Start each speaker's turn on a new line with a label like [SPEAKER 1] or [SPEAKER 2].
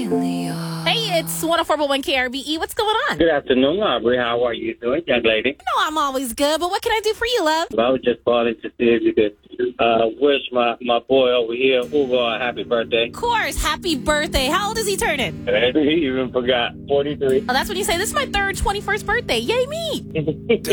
[SPEAKER 1] Hey, it's 104.1 KRBE. What's going on?
[SPEAKER 2] Good afternoon, Aubrey. How are you doing, young lady?
[SPEAKER 1] You know I'm always good, but what can I do for you, love?
[SPEAKER 2] I was just calling to see if you could wish my boy over here, Hugo, a happy birthday.
[SPEAKER 1] Of course. Happy birthday. How old is he turning?
[SPEAKER 2] He even forgot 43.
[SPEAKER 1] Oh, that's when you say, this is my third 21st birthday. Yay, me.